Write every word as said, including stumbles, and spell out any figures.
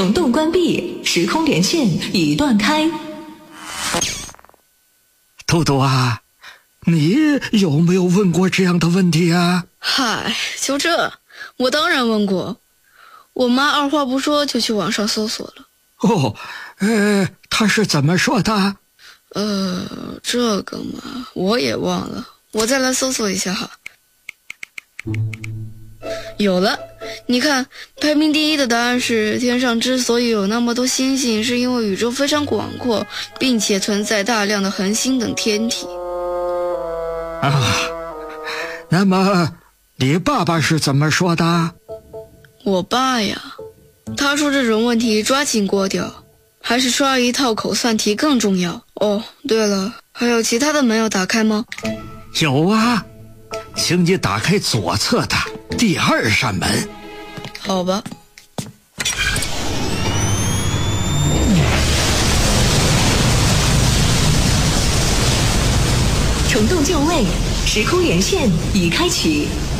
虫洞关闭，时空连线已断开。 豆豆啊，你有没有问过这样的问题啊？ 嗨，就这，我当然问过。我妈二话不说就去网上搜索了。 哦，呃，她是怎么说的？ 呃，这个嘛，我也忘了，我再来搜索一下哈。有了，你看，排名第一的答案是天上之所以有那么多星星，是因为宇宙非常广阔，并且存在大量的恒星等天体。 啊，那么你爸爸是怎么说的？ 我爸呀，他说这种问题抓紧过掉，还是刷一套口算题更重要。哦，对了，还有其他的门要打开吗？ 有啊，请你打开左侧的第二扇门。 好吧。 虫洞就位，时空连线已开启。